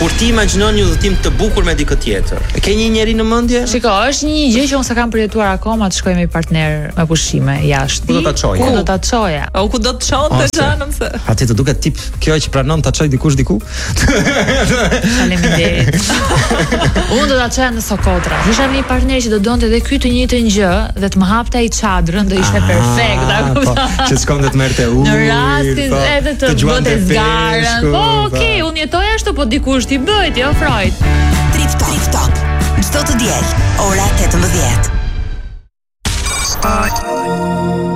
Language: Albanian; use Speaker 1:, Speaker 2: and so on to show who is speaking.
Speaker 1: Kur ti imagjinon një udhëtim të bukur me dikë tjetër, ke një njeri në mendje?
Speaker 2: Shiko, është një gjë që unë s'kam përjetuar akoma të shkoj me partner me pushime jashtë.
Speaker 1: Ku do ta çoje?
Speaker 2: Ku do ta çoja?
Speaker 3: O ku do të çonte xhanëm se.
Speaker 1: Atë të duket tip kjo që pranon ta çoj dikush diku.
Speaker 2: Faleminderit. Unë do ta çoja në Sokotra. Isha me një partner që do donte edhe ky të njëjtën gjë dhe të më hapte ai çadrën, do ishte perfekt, a kupton?
Speaker 1: Që s'kam të merrte ujë.
Speaker 2: Në rastin edhe të bëte zgarën. Po, okay, unë jetoj ashtu, po dikush t'i bëjt, jo Freud.
Speaker 4: Trip Top. Çdo të diel, ora 18.